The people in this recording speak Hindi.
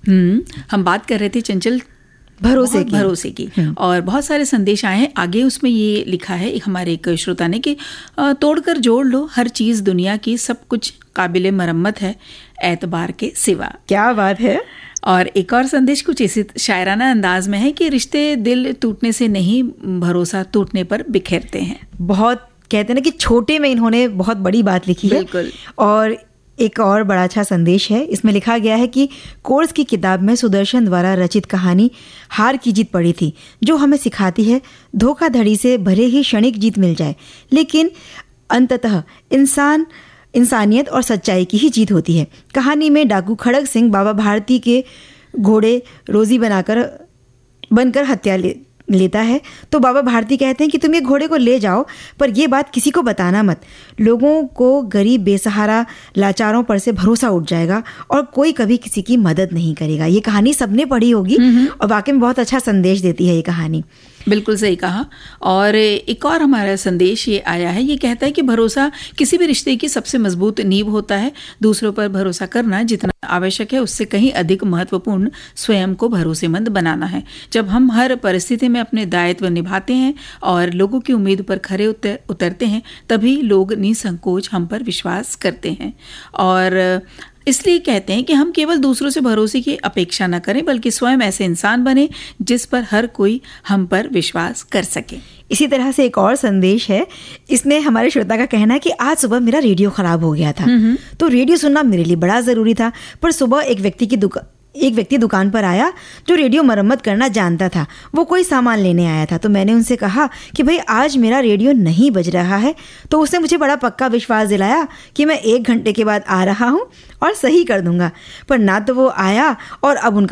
हम बात कर रहे थे चंचल भरोसे की और बहुत सारे संदेश आए हैं। आगे उसमें ये लिखा है हमारे एक श्रोता ने कि तोड़कर जोड़ लो, हर चीज दुनिया की सब कुछ काबिले मरम्मत है एतबार के सिवा। क्या बात है। और एक और संदेश कुछ इसी शायराना अंदाज में है कि रिश्ते दिल टूटने से नहीं, भरोसा टूटने पर बिखेरते हैं। बहुत कहते हैं ना कि छोटे में इन्होंने बहुत बड़ी बात लिखी है। बिल्कुल। और एक और बड़ा अच्छा संदेश है, इसमें लिखा गया है कि कोर्स की किताब में सुदर्शन द्वारा रचित कहानी हार की जीत पड़ी थी, जो हमें सिखाती है धोखाधड़ी से भले ही क्षणिक जीत मिल जाए, लेकिन अंततः इंसानियत और सच्चाई की ही जीत होती है। कहानी में डाकू खड़ग सिंह बाबा भारती के घोड़े रोजी बनकर हत्या लेता है, तो बाबा भारती कहते हैं कि तुम ये घोड़े को ले जाओ, पर यह बात किसी को बताना मत। लोगों को गरीब बेसहारा लाचारों पर से भरोसा उठ जाएगा और कोई कभी किसी की मदद नहीं करेगा। ये कहानी सबने पढ़ी होगी और वाकई में बहुत अच्छा संदेश देती है ये कहानी। बिल्कुल सही कहा। और एक और हमारा संदेश ये आया है, ये कहता है कि भरोसा किसी भी रिश्ते की सबसे मजबूत नींव होता है। दूसरों पर भरोसा करना जितना आवश्यक है उससे कहीं अधिक महत्वपूर्ण स्वयं को भरोसेमंद बनाना है। जब हम हर परिस्थिति में अपने दायित्व निभाते हैं और लोगों की उम्मीद पर खरे उतरते हैं, तभी लोग निसंकोच हम पर विश्वास करते हैं। और इसलिए कहते हैं कि हम केवल दूसरों से भरोसे की अपेक्षा न करें, बल्कि स्वयं ऐसे इंसान बने जिस पर हर कोई हम पर विश्वास कर सके। इसी तरह से एक और संदेश है, इसमें हमारे श्रोता का कहना है कि आज सुबह मेरा रेडियो खराब हो गया था, तो रेडियो सुनना मेरे लिए बड़ा जरूरी था, पर सुबह एक व्यक्ति दुकान पर आया जो रेडियो मरम्मत करना जानता था। वो कोई सामान लेने आया था, तो मैंने उनसे कहा कि भाई आज मेरा रेडियो नहीं बज रहा है, तो उसने मुझे बड़ा पक्का विश्वास दिलाया कि मैं 1 घंटे के बाद आ रहा हूँ और सही कर दूंगा। पर ना तो वो आया और अब उनका